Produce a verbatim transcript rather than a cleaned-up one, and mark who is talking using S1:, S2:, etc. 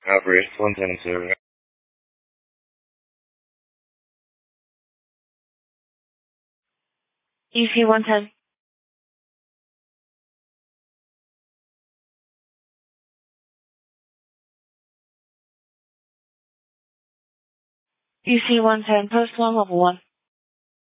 S1: Operator one ten server.
S2: E C one ten. E C one ten, post one level one.